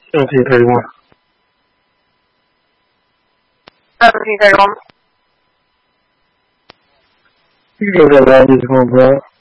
1731. 1731. You can go to that musical, bro.